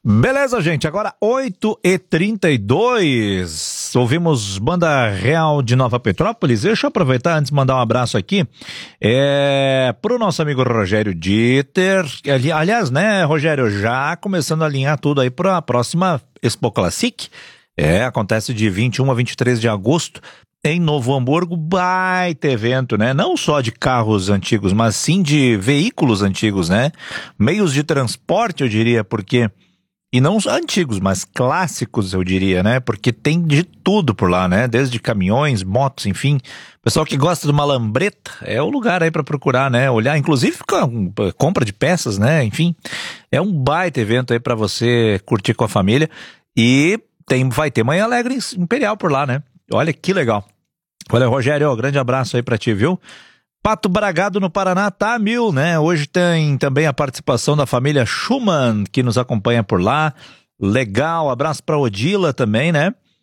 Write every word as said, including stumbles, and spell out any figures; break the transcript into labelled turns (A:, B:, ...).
A: Beleza, gente, agora oito e trinta e dois, ouvimos Banda Real de Nova Petrópolis. Deixa eu aproveitar antes de mandar um abraço aqui é, pro nosso amigo Rogério Dieter, ali, aliás, né, Rogério, já começando a alinhar tudo aí pra próxima Expo Classic, é, acontece de vinte e um a vinte e três de agosto, em Novo Hamburgo, baita evento, né? Não só de carros antigos, mas sim de veículos antigos, né? Meios de transporte, eu diria, porque... E não só antigos, mas clássicos, eu diria, né? Porque tem de tudo por lá, né? Desde caminhões, motos, enfim. Pessoal que gosta de uma lambreta, é o lugar aí pra procurar, né? Olhar, inclusive com compra de peças, né? Enfim, é um baita evento aí pra você curtir com a família. E tem, vai ter Manhã Alegre Imperial por lá, né? Olha que legal. Olha, Rogério, grande abraço aí pra ti, viu? Pato Bragado no Paraná tá a mil, né? Hoje tem também a participação da família Schumann, que nos acompanha por lá. Legal, abraço pra Odila também, né?